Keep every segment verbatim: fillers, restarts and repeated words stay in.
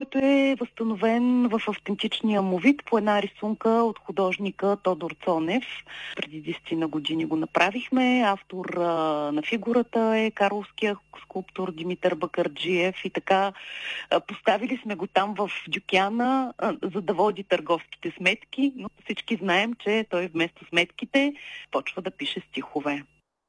който е възстановен в автентичния му вид по една рисунка от художника Тодор Цонев. Преди десет на години го направихме. Автор а, на фигурата е карловския скулптор Димитър Бакърджиев и така а, поставили сме го там в дюкяна, а, за да води търговските сметки, но всички знаем, че той вместо сметките почва да пише стихове.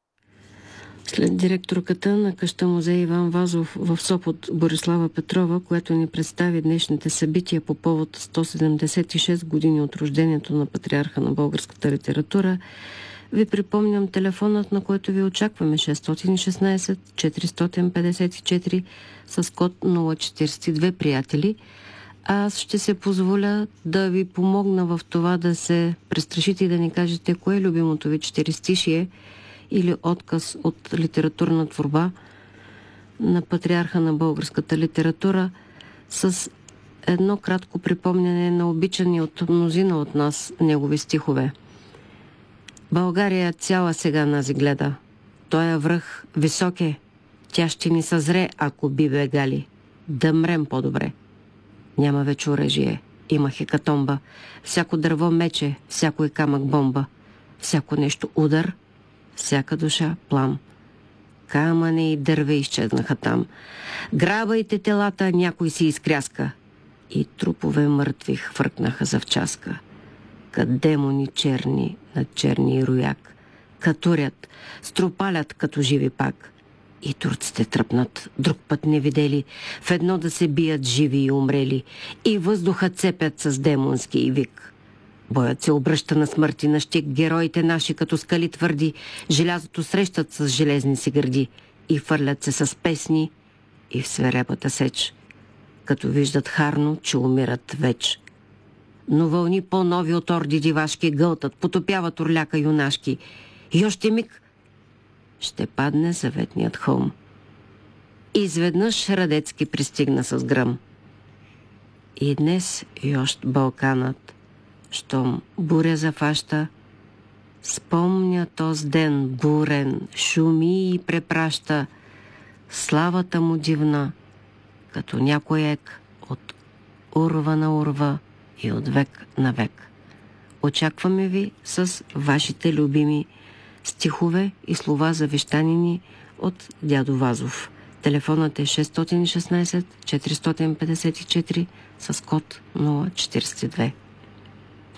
След директорката на къща музей Иван Вазов в Сопот Борислава Петрова, която ни представи днешните събития по повод сто седемдесет и шест години от рождението на патриарха на българската литература, ви припомням телефонът, на който ви очакваме: шест и шестнадесет четиристотин петдесет и четири с код нула четиридесет и две, приятели. Аз ще се позволя да ви помогна в това да се престрашите и да ни кажете кое е любимото ви четиристишие или отказ от литературна творба на патриарха на българската литература, с едно кратко припомняне на обичани от мнозина от нас негови стихове. България цяла сега нази гледа. Той е връх висок е, тя ще ни съзре, ако би бегали. Да мрем по-добре. Няма вече оръжие, има хекатомба. Всяко дърво мече, всяко и камък бомба. Всяко нещо удар, всяка душа плам. Камъни и дърве изчезнаха там. Грабайте телата, някой си изкряска. И трупове мъртви хвъркнаха завчаска. Ка демони черни на черни рояк. Катурят, струпалят като живи пак. И турците тръпнат, друг път не видели, в едно да се бият живи и умрели. И въздуха цепят с демонски вик. Боят се обръща на смърти на щик, героите наши като скали твърди, желязото срещат с железни си гърди и фърлят се с песни и в свирепата сеч, като виждат харно, че умират веч. Но вълни по-нови от орди дивашки гълтат, потопяват орляка юнашки и още миг ще падне заветният хълм. Изведнъж Радецки пристигна с гръм. И днес йощ Балканът, щом буря зафаща, спомня тоз ден бурен, шуми и препраща славата му дивна, като някой ек от урва на урва и от век на век. Очакваме ви с вашите любими стихове и слова завещанини от дядо Вазов. Телефонът е шест и шестнадесет четиристотин петдесет и четири с код нула четиридесет и две.